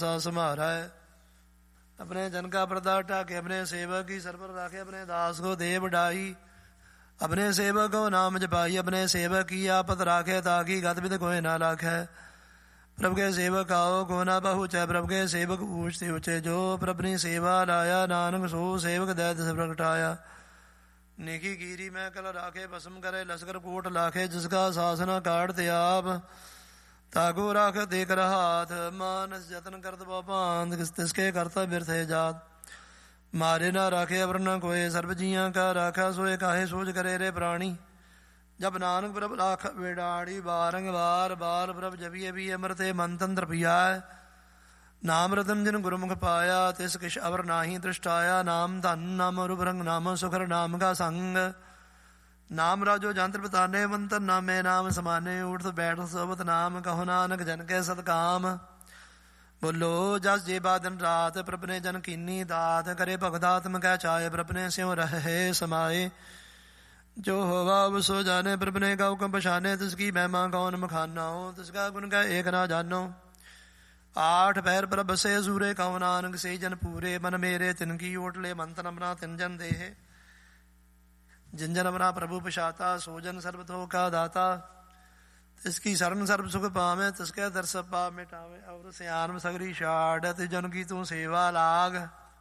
सा सम्हारा है। अपने जन का पर्दा ढाके अपने सेवक की सर पर राखे, अपने दास को दे बढ़ाई, अपने सेवक को नाम जपाई, अपने सेवक की आपत राखे, ताकि गतविद कोई ना लाखे। प्रभु के सेवक आओ को ना पहुँचे, प्रभु के सेवक ऊँचते ऊँचे, जो प्रभु ने सेवा लाया, नानक सो सेवक दैत से प्रगटाया। नेकी कीरी में कल राखे, भस्म करे लश्कर कोट लाखे, जिसका शासन काटते आप, ताको राख देकर हाथ, मानस जतन करत पापांत, तिसके करता बिरथे जात। मारे ना राखे अवर न कोय, सर्व जिया का राखा, सोए काहे सोच करे रे प्राणी। जब नानक प्रभ राख बेडाड़ी, बारंगबार बार प्रभ जबिए भी अमरते मन तंत्र पियाय। नाम रतन जिन गुरुमुख पाया, तिस किश अवर नाही दृष्टाया। नाम धन नाम रूप रंग नाम सुखर नाम का संग, नाम राजो जंत्र बताने मंत्र नामे नाम समाने। उठ बैठ सोबत नाम कहो नानक जन के सतकाम। बोलो जस जे बादन रात, प्रभ ने जन कीनी दात, करे भगदात्म कह चाहे, प्रभ ने स्यों रहे समाए। जो होवा सो जाने, प्रभ ने गौ कम पछाने, तिसकी महिमा कौन मखाना हो, तिसका गुण का एक ना जानो। आठ पैर प्रभ से सूरे कहो नानक, से जन पूरे मन मेरे, तिनकी ओटले मंत्र अपना तिन जन देहे। जिन जन अपना प्रभु पछाता, सोजन सर्वतो का दाता। तिसकी शरण सर्व सुख पावे, तिसके दर्श पाप मिटावे। और सियान सगरी छाड़, तिस जन की तू सेवा लाग।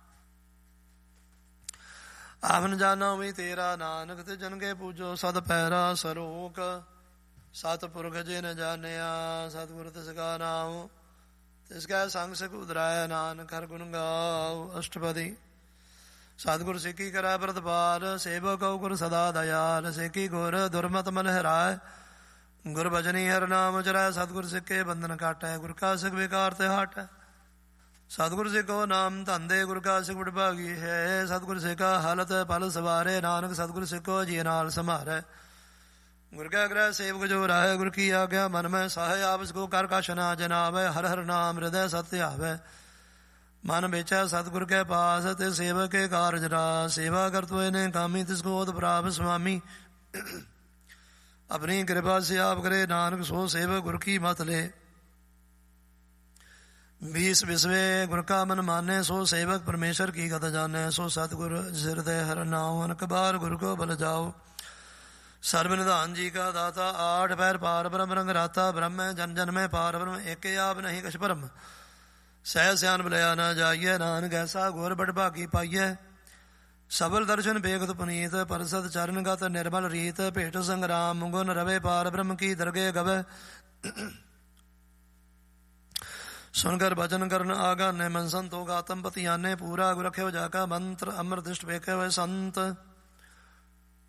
आवन जाना भी तेरा नानक, तिस जन के पूजो सद पैरा सरोक। सतपुरख जिन जानिया, सतगुर तिसका नाम, तिसका संग सिख उदराय। नानक हर गुण गाओ अष्टपदी, सतगुर सिक्की करै प्रतिपाल। सेवक गुर सदा दयाल, सिक्की गुर दुर्मत मन हराय। गुर भजनी हर नाम चरै, सतगुर सिक्के बंधन काटै। गुर का सिख विकार ते हटै, सतगुर सिखो नाम धंधे। गुर का सिख बड़भागी है, सतगुर सिखा हालत पल सवारे। नानक सतगुर सिखो जी नाल समारै। गुर का ग्रह सेवक जो राय, गुर की आज्ञा मन में साहे। आपस को कर कछ ना जनावै, हर हर नाम हृदय सत्य आवे। मन बेचा सतगुर के पास, ते सेवक के कारज रास। सेवा कर तो इन्हें कामी, तिसको ओत प्राप स्वामी। अपनी कृपा से आप करे, नानक सो सेवक गुर की मत ले। 20 विश्वे गुर का मन माने, सो सेवक परमेश्वर की गत जाने। सो सतगुर हृदय हर नाम, अनक बार गुरु को बल जाओ। सर्वनिधान जी का दाता, 8 पैर पार ब्रह्म रंग राता। ब्रह्म जन जन में पार ब्रह्म, एक आप नहीं कछ परम। सह स्यान बुलाया ना जाइए, नानक ऐसा घोर बड़ भागी पाइए। सबल दर्शन बेगत पुनीत, परसद चरण गत निर्मल रीत। भेट संग्राम गुण रवे, पार ब्रह्म की दरगे गवे। सुनकर भजन करन आगा ने मन संतो, गातम पति आने। पूरा गुरख्यो जाका मंत्र, अमर दृष्ट बेखे हुए संत।